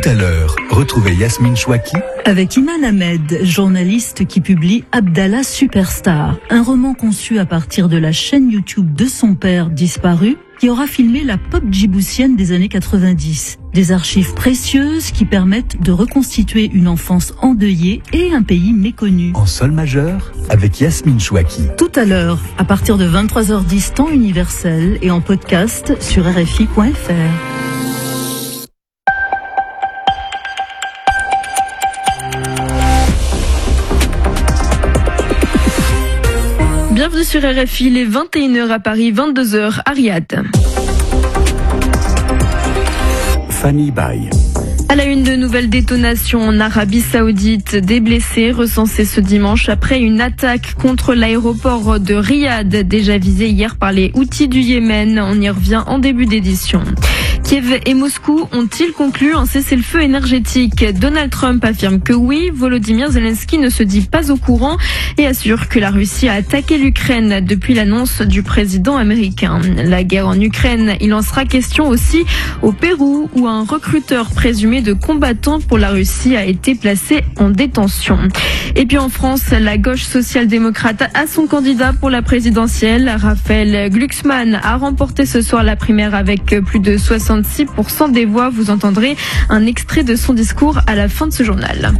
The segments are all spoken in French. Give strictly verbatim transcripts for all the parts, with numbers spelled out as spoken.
Tout à l'heure, retrouvez Yasmine Chouaki avec Iman Ahmed, journaliste qui publie Abdallah Superstar, un roman conçu à partir de la chaîne YouTube de son père disparu, qui aura filmé la pop djiboutienne des années quatre-vingt-dix. Des archives précieuses qui permettent de reconstituer une enfance endeuillée et un pays méconnu. En sol majeur, avec Yasmine Chouaki. Tout à l'heure, à partir de vingt-trois heures dix temps universel et en podcast sur R F I point F R. Bienvenue sur R F I, les vingt et une heures à Paris, vingt-deux heures à Riyad. Fanny Baye. À la une, de nouvelles détonations en Arabie Saoudite, des blessés recensés ce dimanche après une attaque contre l'aéroport de Riyad, déjà visé hier par les Houthis du Yémen. On y revient en début d'édition. Kiev et Moscou ont-ils conclu un cessez-le-feu énergétique ? Donald Trump affirme que oui, Volodymyr Zelensky ne se dit pas au courant et assure que la Russie a attaqué l'Ukraine depuis l'annonce du président américain. La guerre en Ukraine, il en sera question aussi au Pérou, où un recruteur présumé de combattants pour la Russie a été placé en détention. Et puis en France, la gauche social-démocrate a son candidat pour la présidentielle. Raphaël Glucksmann a remporté ce soir la primaire avec plus de soixante-six pour cent des voix. Vous entendrez un extrait de son discours à la fin de ce journal.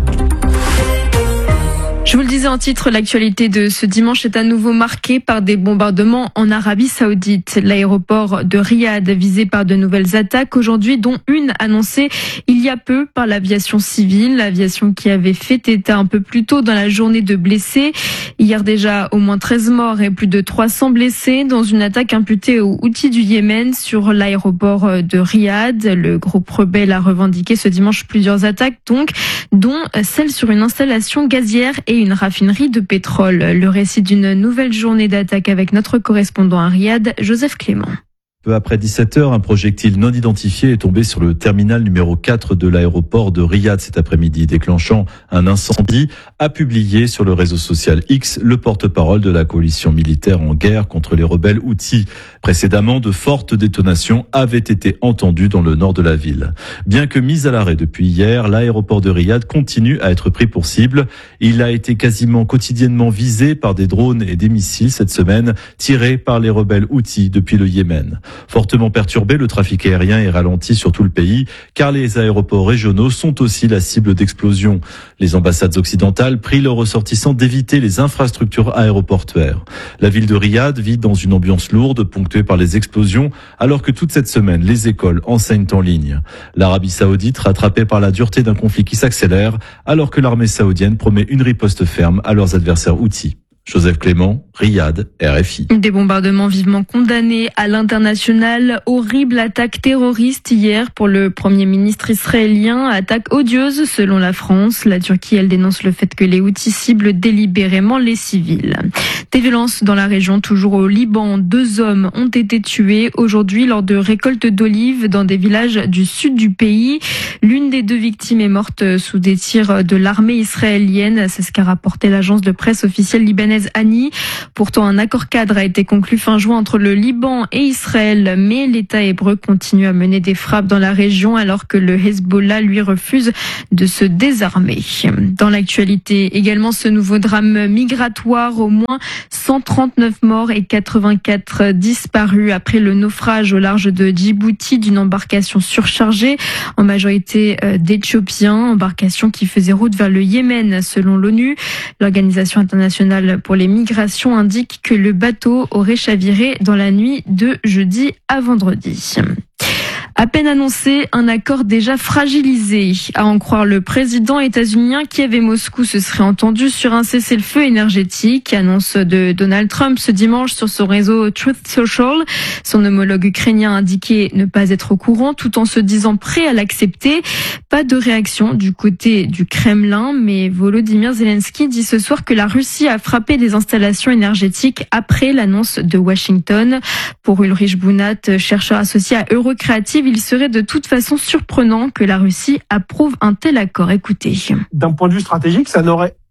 Je vous le disais en titre, l'actualité de ce dimanche est à nouveau marquée par des bombardements en Arabie Saoudite. L'aéroport de Riyad visé par de nouvelles attaques aujourd'hui, dont une annoncée il y a peu par l'aviation civile. L'aviation qui avait fait état un peu plus tôt dans la journée de blessés. Hier déjà, au moins treize morts et plus de trois cents blessés dans une attaque imputée aux Houthis du Yémen sur l'aéroport de Riyad. Le groupe rebelle a revendiqué ce dimanche plusieurs attaques, donc, dont celle sur une installation gazière et une raffinerie de pétrole. Le récit d'une nouvelle journée d'attaque avec notre correspondant à Riyad, Joseph Clément. Peu après dix-sept heures, un projectile non identifié est tombé sur le terminal numéro quatre de l'aéroport de Riyad cet après-midi, déclenchant un incendie, a publié sur le réseau social X le porte-parole de la coalition militaire en guerre contre les rebelles Houthis. Précédemment, de fortes détonations avaient été entendues dans le nord de la ville. Bien que mis à l'arrêt depuis hier, l'aéroport de Riyad continue à être pris pour cible. Il a été quasiment quotidiennement visé par des drones et des missiles cette semaine, tirés par les rebelles Houthis depuis le Yémen. Fortement perturbé, le trafic aérien est ralenti sur tout le pays, car les aéroports régionaux sont aussi la cible d'explosions. Les ambassades occidentales prient leurs ressortissants d'éviter les infrastructures aéroportuaires. La ville de Riyad vit dans une ambiance lourde, ponctuée par les explosions, alors que toute cette semaine, les écoles enseignent en ligne. L'Arabie Saoudite, rattrapée par la dureté d'un conflit qui s'accélère, alors que l'armée saoudienne promet une riposte ferme à leurs adversaires Houthis. Joseph Clément, Riyad, R F I. Des bombardements vivement condamnés à l'international. Horrible attaque terroriste hier pour le Premier ministre israélien. Attaque odieuse selon la France. La Turquie, elle dénonce le fait que les Houthis ciblent délibérément les civils. Des violences dans la région, toujours au Liban. Deux hommes ont été tués aujourd'hui lors de récoltes d'olives dans des villages du sud du pays. L'une des deux victimes est morte sous des tirs de l'armée israélienne. C'est ce qu'a rapporté l'agence de presse officielle libanaise Ani. Pourtant, un accord cadre a été conclu fin juin entre le Liban et Israël, mais l'État hébreu continue à mener des frappes dans la région alors que le Hezbollah lui refuse de se désarmer. Dans l'actualité, également ce nouveau drame migratoire, au moins cent trente-neuf morts et quatre-vingt-quatre disparus après le naufrage au large de Djibouti d'une embarcation surchargée, en majorité d'Éthiopiens, embarcation qui faisait route vers le Yémen selon l'ONU. L'Organisation internationale pour les migrations indique que le bateau aurait chaviré dans la nuit de jeudi à vendredi. À peine annoncé, un accord déjà fragilisé. À en croire le président états-unien, Kiev et Moscou se seraient entendus sur un cessez-le-feu énergétique. Annonce de Donald Trump ce dimanche sur son réseau Truth Social. Son homologue ukrainien a indiqué ne pas être au courant tout en se disant prêt à l'accepter. Pas de réaction du côté du Kremlin, mais Volodymyr Zelensky dit ce soir que la Russie a frappé des installations énergétiques après l'annonce de Washington. Pour Ulrich Bounat, chercheur associé à Eurocreative, il serait de toute façon surprenant que la Russie approuve un tel accord. Écoutez. D'un point de vue stratégique, ça n'aurait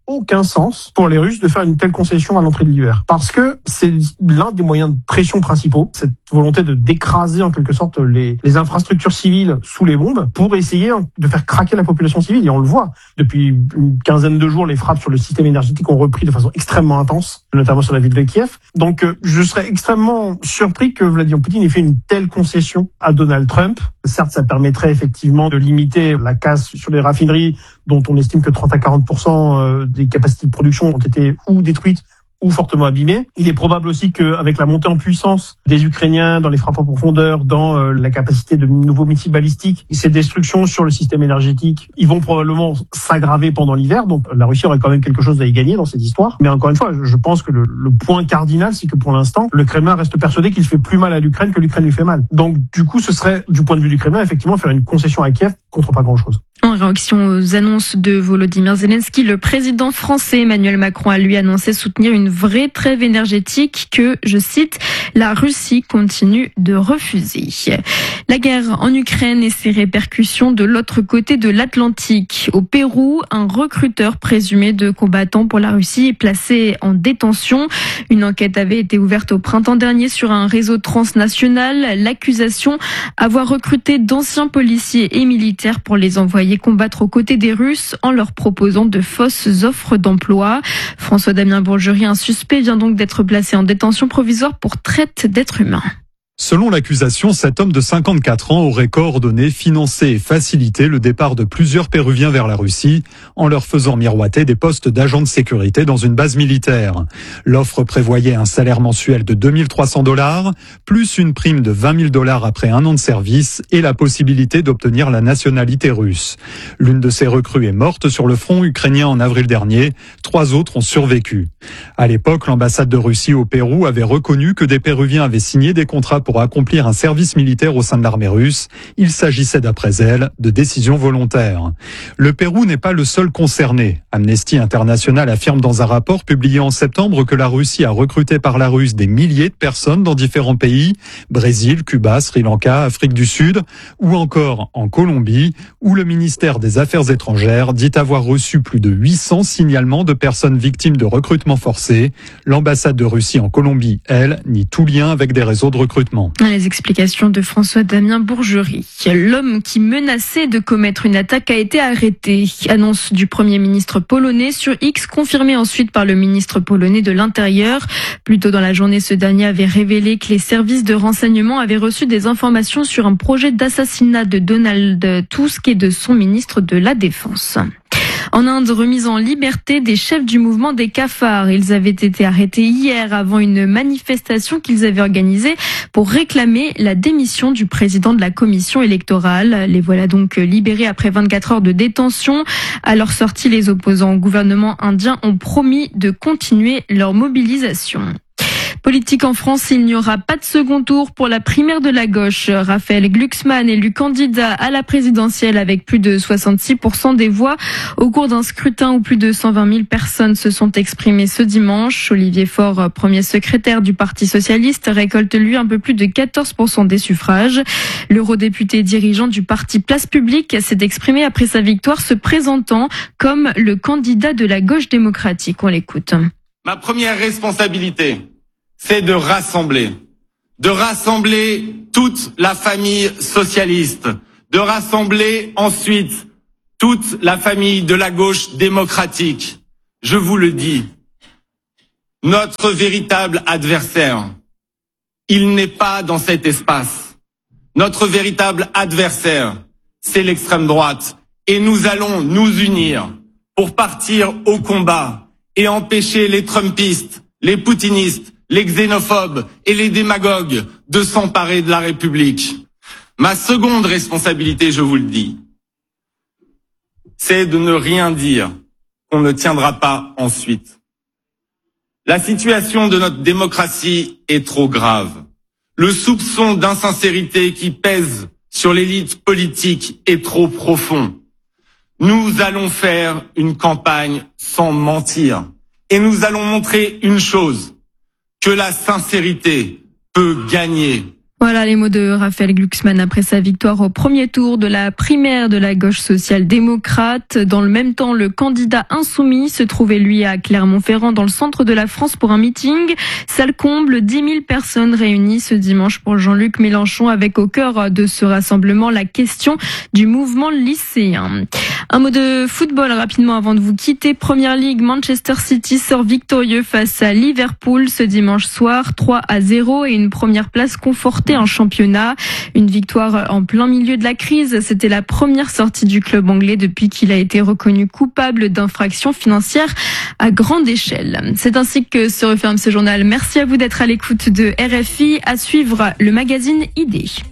aucun sens pour les Russes de faire une telle concession à l'entrée de l'hiver. Parce que c'est l'un des moyens de pression principaux, cette volonté de d'écraser en quelque sorte les, les infrastructures civiles sous les bombes pour essayer de faire craquer la population civile. Et on le voit, depuis une quinzaine de jours, les frappes sur le système énergétique ont repris de façon extrêmement intense, notamment sur la ville de Kiev. Donc je serais extrêmement surpris que Vladimir Poutine ait fait une telle concession à Donald Trump. Certes, ça permettrait effectivement de limiter la casse sur les raffineries, dont on estime que trente à quarante pour cent des capacités de production ont été ou détruites ou fortement abîmées. Il est probable aussi qu'avec la montée en puissance des Ukrainiens dans les frappes en profondeur, dans euh, la capacité de nouveaux missiles balistiques, ces destructions sur le système énergétique, ils vont probablement s'aggraver pendant l'hiver. Donc la Russie aurait quand même quelque chose à y gagner dans cette histoire. Mais encore une fois, je pense que le, le point cardinal, c'est que pour l'instant, le Kremlin reste persuadé qu'il fait plus mal à l'Ukraine que l'Ukraine lui fait mal. Donc du coup, ce serait, du point de vue du Kremlin, effectivement, faire une concession à Kiev contre pas grand-chose. En réaction aux annonces de Volodymyr Zelensky, le président français Emmanuel Macron a lui annoncé soutenir une vraie trêve énergétique que, je cite, la Russie continue de refuser. La guerre en Ukraine et ses répercussions de l'autre côté de l'Atlantique. Au Pérou, un recruteur présumé de combattants pour la Russie est placé en détention. Une enquête avait été ouverte au printemps dernier sur un réseau transnational. L'accusation, avoir recruté d'anciens policiers et militaires pour les envoyer combattre aux côtés des Russes en leur proposant de fausses offres d'emploi. François-Damien Bourgerie, un suspect, vient donc d'être placé en détention provisoire pour traite d'êtres humains. Selon l'accusation, cet homme de cinquante-quatre ans aurait coordonné, financé et facilité le départ de plusieurs Péruviens vers la Russie en leur faisant miroiter des postes d'agents de sécurité dans une base militaire. L'offre prévoyait un salaire mensuel de deux mille trois cents dollars, plus une prime de vingt mille dollars après un an de service et la possibilité d'obtenir la nationalité russe. L'une de ces recrues est morte sur le front ukrainien en avril dernier. Trois autres ont survécu. À l'époque, l'ambassade de Russie au Pérou avait reconnu que des Péruviens avaient signé des contrats pour accomplir un service militaire au sein de l'armée russe. Il s'agissait, d'après elle, de décisions volontaires. Le Pérou n'est pas le seul concerné. Amnesty International affirme dans un rapport publié en septembre que la Russie a recruté par la Russe des milliers de personnes dans différents pays, Brésil, Cuba, Sri Lanka, Afrique du Sud, ou encore en Colombie, où le ministère des Affaires étrangères dit avoir reçu plus de huit cents signalements de personnes victimes de recrutement forcé. L'ambassade de Russie en Colombie, elle, nie tout lien avec des réseaux de recrutement. Les explications de François-Damien Bourgerie. L'homme qui menaçait de commettre une attaque a été arrêté. Annonce du Premier ministre polonais sur X, confirmée ensuite par le ministre polonais de l'Intérieur. Plus tôt dans la journée, ce dernier avait révélé que les services de renseignement avaient reçu des informations sur un projet d'assassinat de Donald Tusk et de son ministre de la Défense. En Inde, remise en liberté des chefs du mouvement des cafards. Ils avaient été arrêtés hier avant une manifestation qu'ils avaient organisée pour réclamer la démission du président de la commission électorale. Les voilà donc libérés après vingt-quatre heures de détention. À leur sortie, les opposants au gouvernement indien ont promis de continuer leur mobilisation. Politique en France, il n'y aura pas de second tour pour la primaire de la gauche. Raphaël Glucksmann, élu candidat à la présidentielle avec plus de soixante-six pour cent des voix au cours d'un scrutin où plus de cent vingt mille personnes se sont exprimées ce dimanche. Olivier Faure, premier secrétaire du Parti socialiste, récolte lui un peu plus de quatorze pour cent des suffrages. L'eurodéputé dirigeant du parti Place Publique s'est exprimé après sa victoire, se présentant comme le candidat de la gauche démocratique. On l'écoute. Ma première responsabilité, c'est de rassembler, de rassembler toute la famille socialiste, de rassembler ensuite toute la famille de la gauche démocratique. Je vous le dis, notre véritable adversaire, il n'est pas dans cet espace. Notre véritable adversaire, c'est l'extrême droite. Et nous allons nous unir pour partir au combat et empêcher les trumpistes, les poutinistes, les xénophobes et les démagogues de s'emparer de la République. Ma seconde responsabilité, je vous le dis, c'est de ne rien dire qu'on ne tiendra pas ensuite. La situation de notre démocratie est trop grave. Le soupçon d'insincérité qui pèse sur l'élite politique est trop profond. Nous allons faire une campagne sans mentir. Et nous allons montrer une chose, que la sincérité peut gagner. Voilà les mots de Raphaël Glucksmann après sa victoire au premier tour de la primaire de la gauche social-démocrate. Dans le même temps, le candidat insoumis se trouvait lui à Clermont-Ferrand dans le centre de la France pour un meeting. Salle comble, dix mille personnes réunies ce dimanche pour Jean-Luc Mélenchon avec au cœur de ce rassemblement la question du mouvement lycéen. Un mot de football rapidement avant de vous quitter. Première Ligue, Manchester City sort victorieux face à Liverpool ce dimanche soir, trois à zéro et une première place confortée en championnat. Une victoire en plein milieu de la crise. C'était la première sortie du club anglais depuis qu'il a été reconnu coupable d'infractions financières à grande échelle. C'est ainsi que se referme ce journal. Merci à vous d'être à l'écoute de R F I. À suivre le magazine I D.